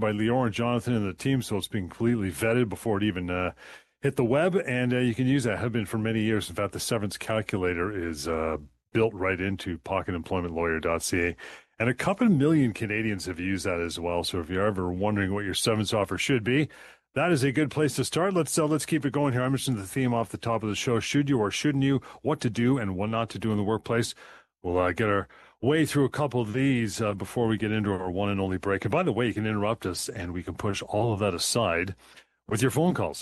by Lior and Jonathan and the team, so it's been completely vetted before it even hit the web, and you can use that. Have been for many years. In fact, the severance calculator is built right into pocketemploymentlawyer.ca, and a couple million Canadians have used that as well. So if you're ever wondering what your severance offer should be, that is a good place to start. Let's keep it going here. I mentioned the theme off the top of the show. Should you or shouldn't you? What to do and what not to do in the workplace. We'll get our way through a couple of these before we get into our one and only break. And by the way, you can interrupt us and we can push all of that aside with your phone calls,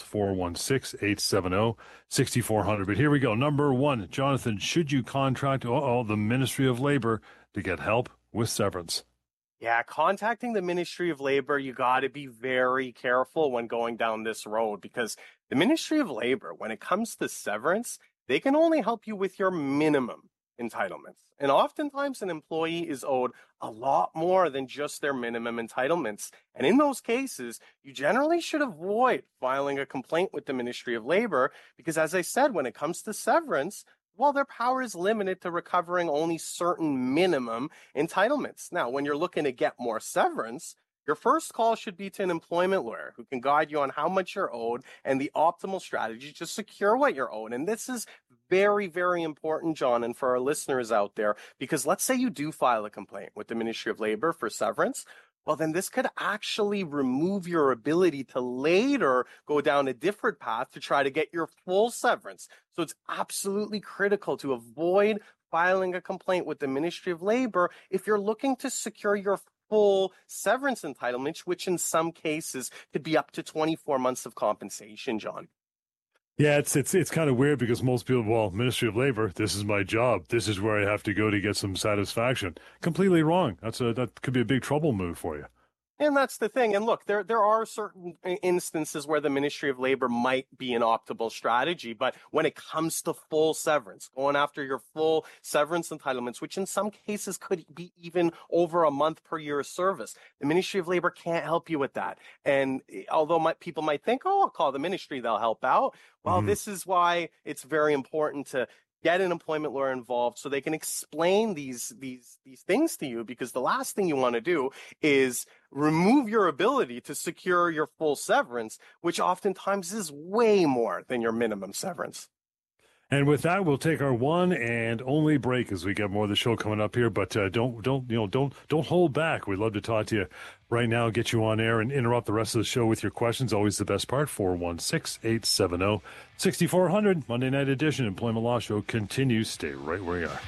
416-870-6400. But here we go. Number one, Jonathan, should you contact the Ministry of Labor to get help with severance? Yeah, contacting the Ministry of Labor, you got to be very careful when going down this road, because the Ministry of Labor, when it comes to severance, they can only help you with your minimum entitlements. And oftentimes an employee is owed a lot more than just their minimum entitlements. And in those cases, you generally should avoid filing a complaint with the Ministry of Labor because, as I said, when it comes to severance, well, their power is limited to recovering only certain minimum entitlements. Now, when you're looking to get more severance, your first call should be to an employment lawyer who can guide you on how much you're owed and the optimal strategy to secure what you're owed. And this is very, very important, John, and for our listeners out there, because let's say you do file a complaint with the Ministry of Labor for severance. Well, then this could actually remove your ability to later go down a different path to try to get your full severance. So it's absolutely critical to avoid filing a complaint with the Ministry of Labor if you're looking to secure your full severance entitlements, which in some cases could be up to 24 months of compensation, John. Yeah, it's kind of weird because most people, well, Ministry of Labor, this is my job. This is where I have to go to get some satisfaction. Completely wrong. That could be a big trouble move for you. And that's the thing. And look, there are certain instances where the Ministry of Labor might be an optimal strategy. But when it comes to full severance, going after your full severance entitlements, which in some cases could be even over a month per year of service, the Ministry of Labor can't help you with that. And although people might think, oh, I'll call the ministry, they'll help out. Well, This is why it's very important to get an employment lawyer involved so they can explain these things to you, because the last thing you want to do is remove your ability to secure your full severance, which oftentimes is way more than your minimum severance. And with that, we'll take our one and only break as we get more of the show coming up here. But don't hold back. We'd love to talk to you right now, get you on air, and interrupt the rest of the show with your questions. Always the best part. 416-870-6400. Monday night edition Employment Law Show continues. Stay right where you are.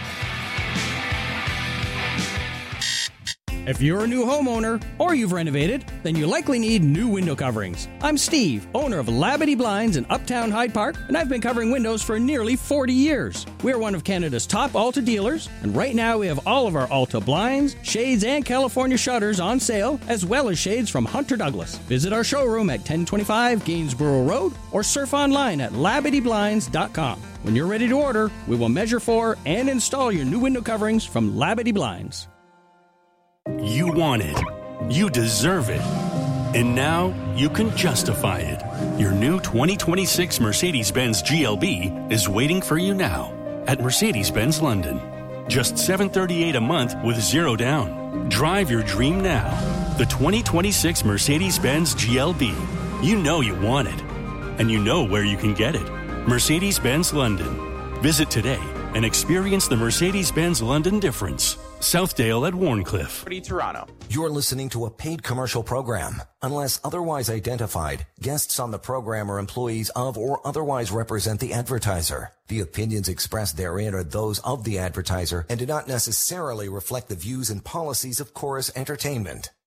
If you're a new homeowner or you've renovated, then you likely need new window coverings. I'm Steve, owner of Labadee Blinds in Uptown Hyde Park, and I've been covering windows for nearly 40 years. We're one of Canada's top Alta dealers, and right now we have all of our Alta blinds, shades, and California shutters on sale, as well as shades from Hunter Douglas. Visit our showroom at 1025 Gainsborough Road or surf online at LabadeeBlinds.com. When you're ready to order, we will measure for and install your new window coverings from Labadee Blinds. You want it. You deserve it. And now you can justify it. Your new 2026 Mercedes-Benz GLB is waiting for you now at Mercedes-Benz London. Just $738 a month with zero down. Drive your dream now. The 2026 Mercedes-Benz GLB. You know you want it. And you know where you can get it. Mercedes-Benz London. Visit today and experience the Mercedes-Benz London difference. Southdale at Warncliffe. Toronto. You're listening to a paid commercial program. Unless otherwise identified, guests on the program are employees of or otherwise represent the advertiser. The opinions expressed therein are those of the advertiser and do not necessarily reflect the views and policies of Chorus Entertainment.